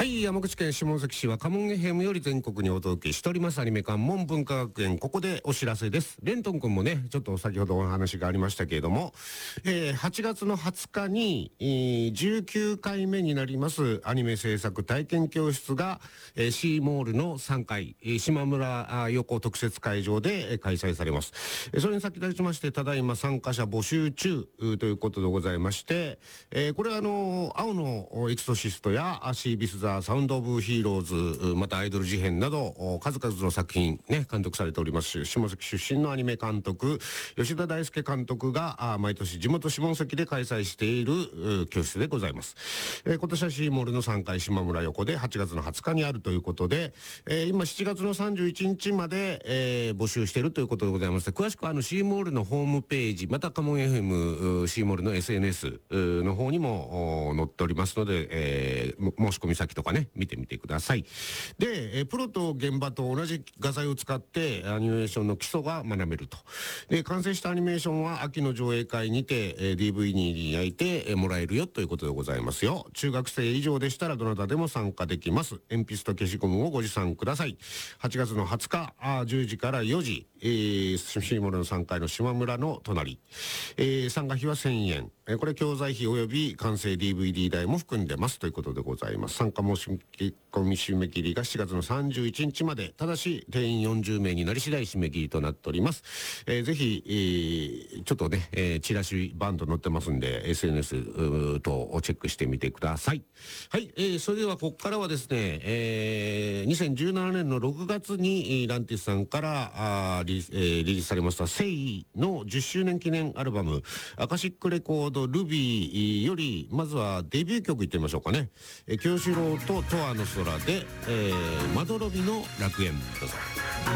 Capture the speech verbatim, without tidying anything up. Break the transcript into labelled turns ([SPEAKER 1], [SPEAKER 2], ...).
[SPEAKER 1] はい、山口県下関市はカモン エフエム より全国にお届けしておりますアニメ館門文化学園。ここでお知らせです。レントン君もね、ちょっと先ほどお話がありましたけれども、えー、はちがつのはつかに、えー、じゅうきゅうかいめになりますアニメ制作体験教室が、えー、シーモールのさんがい、えー、島村横特設会場で、えー、開催されます。えー、それに先立ちまして、ただいま参加者募集中ということでございまして、えー、これはあのー、青のエクソシストやシービスザ・サウンド・オブ・ヒーローズ、またアイドル事変など数々の作品ね監督されております下関出身のアニメ監督吉田大輔監督が毎年地元下関で開催している教室でございます。えー、今年はシーモールのさんがい島村横ではちがつのはつかにあるということで、えー、今しちがつのさんじゅういちにちまで、えー、募集しているということでございまして、詳しくはあのシーモールのホームページまたカモン エフエム シーモールの エスエヌエス の方にも載っておりますので、えー、申し込み先とかね見てみてください。で、えプロと現場と同じ画材を使ってアニメーションの基礎が学べると。で、完成したアニメーションは秋の上映会にて、えー、ディーブイディー に焼いて、えー、もらえるよということでございますよ。中学生以上でしたらどなたでも参加できます。鉛筆と消しゴムをご持参ください。はちがつのはつかあじゅうじからよじ、えー、シーモールのさんがいの島村の隣、えー、参加費はせんえん、えー、これ教材費及び完成 ディーブイディー 代も含んでますということでございます。参加申し込み締め切りがしちがつのさんじゅういちにちまで、ただし定員よんじゅうめいになり次第締め切りとなっております。えー、ぜひ、えー、ちょっとね、えー、チラシバンド載ってますんで エスエヌエス 等をチェックしてみてください。はい、えー、それではここからはですね、えー、にせんじゅうななねんのろくがつにランティスさんからあリ,、えー、リリースされましたセイのじゅっしゅうねん記念アルバムアカシックレコードルビーよりまずはデビュー曲いってみましょうかね。えー、京志郎と十和の空で、えー、まどろみの楽園、どうぞ。